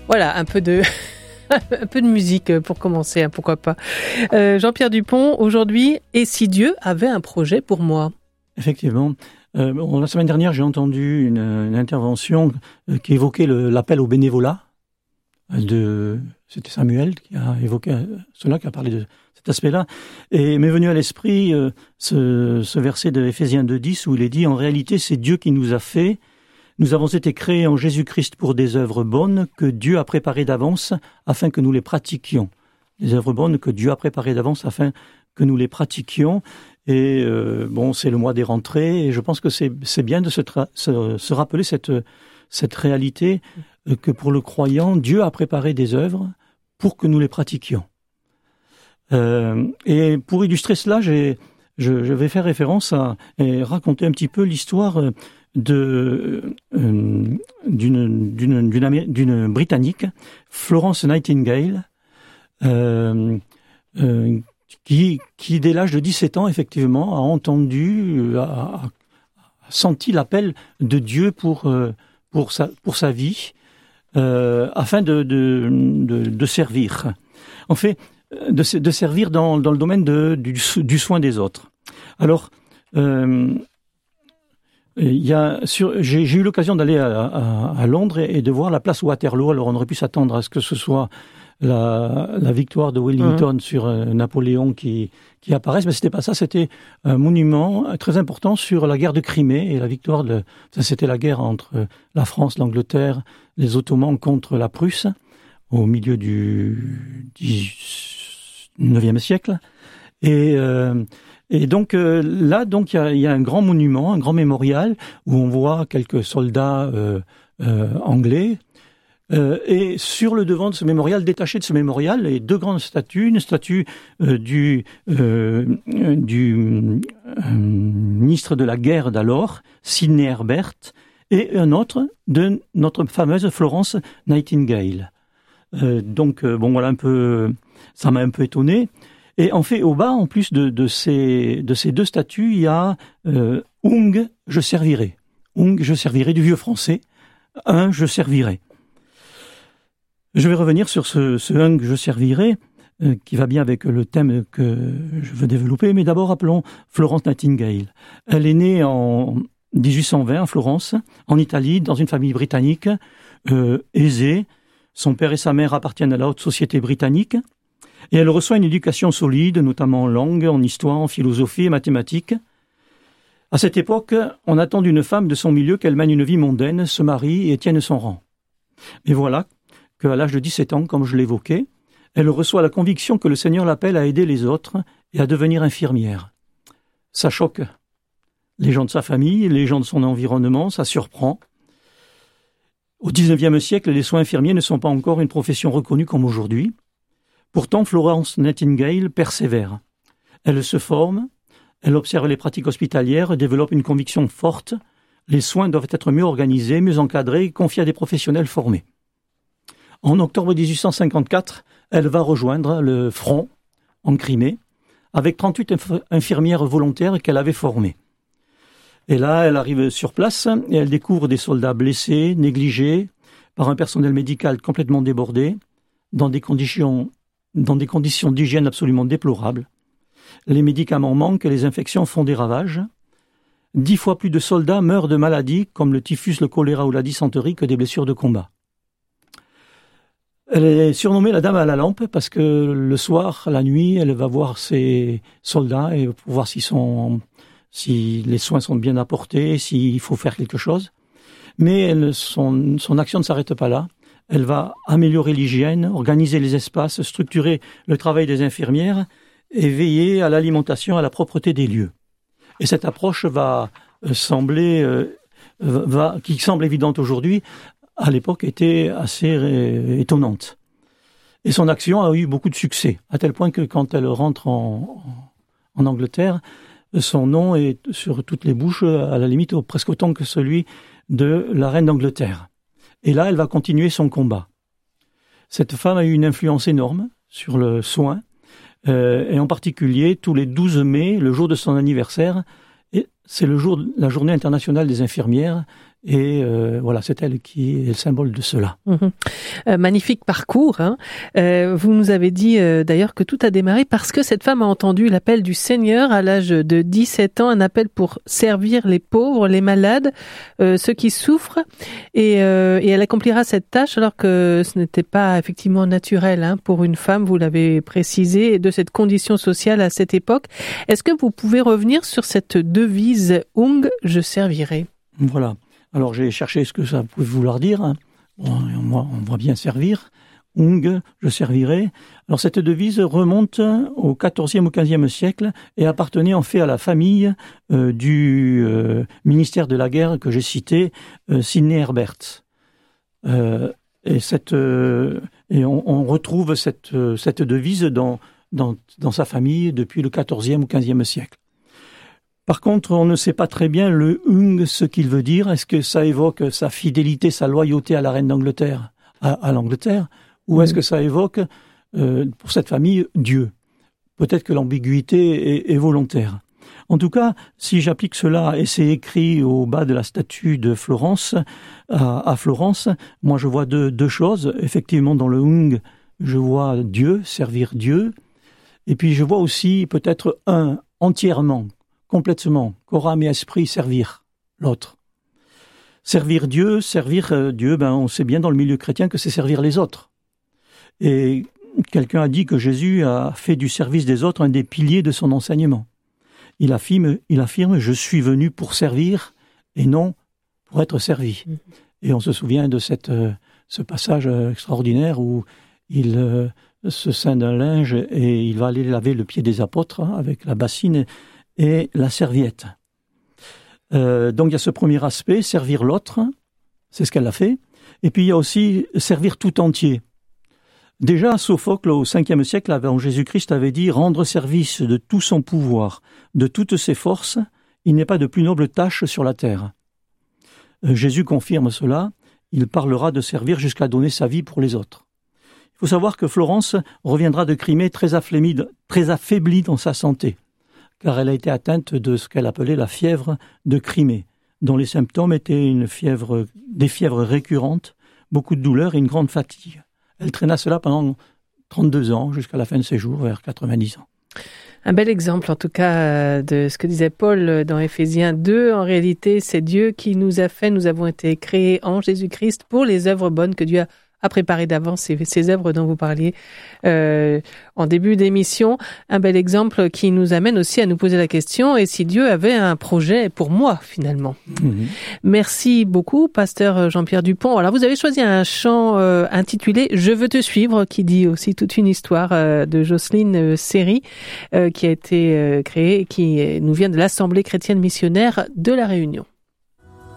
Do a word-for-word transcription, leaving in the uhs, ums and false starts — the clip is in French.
Voilà, un peu de... un peu de musique pour commencer, hein, pourquoi pas. Euh, Jean-Pierre Dupont, aujourd'hui, et si Dieu avait un projet pour moi ? Effectivement. Euh, bon, la semaine dernière, j'ai entendu une, une intervention euh, qui évoquait le, l'appel au bénévolat. De, c'était Samuel qui a évoqué cela, qui a parlé de cet aspect-là. Et m'est venu à l'esprit euh, ce, ce verset de Éphésiens deux dix où il est dit « En réalité, c'est Dieu qui nous a fait. Nous avons été créés en Jésus-Christ pour des œuvres bonnes que Dieu a préparées d'avance afin que nous les pratiquions. » Des œuvres bonnes que Dieu a préparées d'avance afin que nous les pratiquions. Et euh, bon, c'est le mois des rentrées, et je pense que c'est, c'est bien de se, tra- se, se rappeler cette, cette réalité euh, que pour le croyant, Dieu a préparé des œuvres pour que nous les pratiquions. Euh, et pour illustrer cela, j'ai, je, je vais faire référence à et raconter un petit peu l'histoire de euh, d'une, d'une, d'une, Amé- d'une Britannique, Florence Nightingale, euh, euh, Qui, qui, dès l'âge de dix-sept ans, effectivement, a entendu, a, a senti l'appel de Dieu pour, pour, sa, pour sa vie, euh, afin de, de, de, de servir. En fait, de, de servir dans, dans le domaine de, du, du soin des autres. Alors, euh, il y a sur, j'ai, j'ai eu l'occasion d'aller à, à, à Londres et, et de voir la place Waterloo. Alors, on aurait pu s'attendre à ce que ce soit La, la victoire de Wellington mmh. sur euh, Napoléon qui, qui apparaissent, mais c'était pas ça, c'était un monument très important sur la guerre de Crimée et la victoire de, ça c'était la guerre entre la France, l'Angleterre, les Ottomans contre la Prusse au milieu du dix-neuvième siècle. Et, euh, et donc euh, là, donc il y a, y a un grand monument, un grand mémorial où on voit quelques soldats euh, euh, anglais. Euh, et sur le devant de ce mémorial, détaché de ce mémorial, il y a deux grandes statues, une statue euh, du, euh, du euh, ministre de la guerre d'alors, Sidney Herbert, et un autre de notre fameuse Florence Nightingale. Euh, donc, euh, bon, voilà un peu, ça m'a un peu étonné. Et en fait, au bas, en plus de, de, ces, de ces deux statues, il y a euh, « Ung, je servirai ». « Ung, je servirai » du vieux français. « Un, je servirai ». Je vais revenir sur ce, ce « un que je servirai euh, » qui va bien avec le thème que je veux développer, mais d'abord appelons Florence Nightingale. Elle est née en dix-huit cent vingt à Florence, en Italie, dans une famille britannique euh, aisée. Son père et sa mère appartiennent à la haute société britannique et elle reçoit une éducation solide, notamment en langue, en histoire, en philosophie et mathématiques. À cette époque, on attend d'une femme de son milieu qu'elle mène une vie mondaine, se marie et tienne son rang. Mais voilà qu'à l'âge de dix-sept ans, comme je l'évoquais, elle reçoit la conviction que le Seigneur l'appelle à aider les autres et à devenir infirmière. Ça choque les gens de sa famille, les gens de son environnement, ça surprend. Au dix-neuvième siècle, les soins infirmiers ne sont pas encore une profession reconnue comme aujourd'hui. Pourtant, Florence Nightingale persévère. Elle se forme, elle observe les pratiques hospitalières, développe une conviction forte. Les soins doivent être mieux organisés, mieux encadrés et confiés à des professionnels formés. En octobre dix-huit cent cinquante-quatre, elle va rejoindre le front en Crimée avec trente-huit inf- infirmières volontaires qu'elle avait formées. Et là, elle arrive sur place et elle découvre des soldats blessés, négligés par un personnel médical complètement débordé, dans des conditions, dans des conditions d'hygiène absolument déplorables. Les médicaments manquent et les infections font des ravages. Dix fois plus de soldats meurent de maladies comme le typhus, le choléra ou la dysenterie que des blessures de combat. Elle est surnommée la dame à la lampe parce que le soir, la nuit, elle va voir ses soldats et pour voir s'ils sont, si les soins sont bien apportés, s'il faut faire quelque chose. Mais elle, son, son action ne s'arrête pas là. Elle va améliorer l'hygiène, organiser les espaces, structurer le travail des infirmières et veiller à l'alimentation, à la propreté des lieux. Et cette approche va sembler, euh, va, qui semble évidente aujourd'hui, à l'époque était assez ré- étonnante. Et son action a eu beaucoup de succès, à tel point que quand elle rentre en, en Angleterre, son nom est sur toutes les bouches, à la limite presque autant que celui de la reine d'Angleterre. Et là, elle va continuer son combat. Cette femme a eu une influence énorme sur le soin, euh, et en particulier tous les douze mai, le jour de son anniversaire, et c'est le jour, la journée internationale des infirmières, Et euh, voilà, c'est elle qui est le symbole de cela. Mmh. Euh, magnifique parcours. Hein. Euh, vous nous avez dit euh, d'ailleurs que tout a démarré parce que cette femme a entendu l'appel du Seigneur à l'âge de dix-sept ans, un appel pour servir les pauvres, les malades, euh, ceux qui souffrent. Et, euh, et elle accomplira cette tâche alors que ce n'était pas effectivement naturel hein, pour une femme, vous l'avez précisé, de cette condition sociale à cette époque. Est-ce que vous pouvez revenir sur cette devise « Ung, je servirai ». Voilà. Alors j'ai cherché ce que ça pouvait vouloir dire. Hein. Bon, on, on voit bien servir. Ung, je servirai. Alors cette devise remonte au quatorzième ou quinzième siècle et appartenait en fait à la famille euh, du euh, ministère de la guerre que j'ai cité, euh, Sidney Herbert. Euh, et cette, euh, et on, on retrouve cette, euh, cette devise dans, dans, dans sa famille depuis le quatorzième ou quinzième siècle. Par contre, on ne sait pas très bien le « ung » ce qu'il veut dire. Est-ce que ça évoque sa fidélité, sa loyauté à la reine d'Angleterre, à, à l'Angleterre, ou est-ce que ça évoque, euh, pour cette famille, Dieu? Peut-être que l'ambiguïté est, est volontaire. En tout cas, si j'applique cela, et c'est écrit au bas de la statue de Florence, à, à Florence, moi je vois deux, deux choses. Effectivement, dans le « ung », je vois Dieu, servir Dieu, et puis je vois aussi peut-être un, entièrement, complètement, corps, âme et esprit, servir l'autre. Servir Dieu, servir euh, Dieu, ben on sait bien dans le milieu chrétien que c'est servir les autres. Et quelqu'un a dit que Jésus a fait du service des autres un des piliers de son enseignement. Il affirme, il affirme « Je suis venu pour servir et non pour être servi ». Et on se souvient de cette, euh, ce passage extraordinaire où il euh, se ceint d'un linge et il va aller laver le pied des apôtres hein, avec la bassine et la serviette. Euh, donc il y a ce premier aspect, servir l'autre, c'est ce qu'elle a fait. Et puis il y a aussi servir tout entier. Déjà, Sophocle, au cinquième siècle, avant Jésus-Christ, avait dit « Rendre service de tout son pouvoir, de toutes ses forces, il n'est pas de plus noble tâche sur la terre. » euh, Jésus confirme cela, il parlera de servir jusqu'à donner sa vie pour les autres. Il faut savoir que Florence reviendra de Crimée très affaiblie, très affaiblie dans sa santé, car elle a été atteinte de ce qu'elle appelait la fièvre de Crimée, dont les symptômes étaient une fièvre, des fièvres récurrentes, beaucoup de douleurs et une grande fatigue. Elle traîna cela pendant trente-deux ans, jusqu'à la fin de ses jours, vers quatre-vingt-dix ans. Un bel exemple, en tout cas, de ce que disait Paul dans Éphésiens deux. En réalité, c'est Dieu qui nous a fait, nous avons été créés en Jésus-Christ pour les œuvres bonnes que Dieu a à préparer d'avance ces, ces œuvres dont vous parliez euh, en début d'émission. Un bel exemple qui nous amène aussi à nous poser la question, et si Dieu avait un projet pour moi, finalement. Mmh. Merci beaucoup, pasteur Jean-Pierre Dupont. Alors, vous avez choisi un chant euh, intitulé « Je veux te suivre », qui dit aussi toute une histoire euh, de Jocelyne Séry, euh, qui a été euh, créée et qui nous vient de l'Assemblée chrétienne missionnaire de La Réunion.